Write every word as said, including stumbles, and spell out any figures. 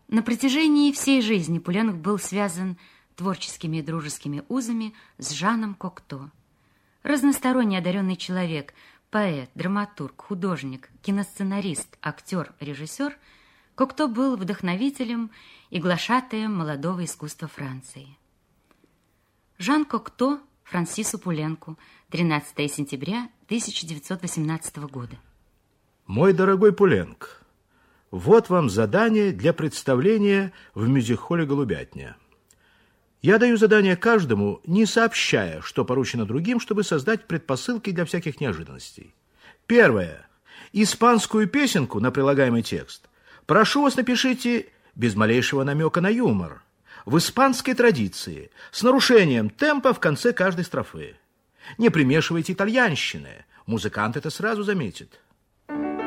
На протяжении всей жизни Пуленк был связан творческими и дружескими узами с Жаном Кокто. Разносторонне одаренный человек, поэт, драматург, художник, киносценарист, актер, режиссер, Кокто был вдохновителем и глашатаем молодого искусства Франции. Жан Кокто Франсису Пуленку, тринадцатое сентября тысяча девятьсот восемнадцатого года. Мой дорогой Пуленк, вот вам задание для представления в мюзик-холле «Голубятня». Я даю задание каждому, не сообщая, что поручено другим, чтобы создать предпосылки для всяких неожиданностей. Первое. Испанскую песенку на прилагаемый текст. Прошу вас, напишите без малейшего намека на юмор, в испанской традиции, с нарушением темпа в конце каждой строфы. Не примешивайте итальянщины, музыкант это сразу заметит.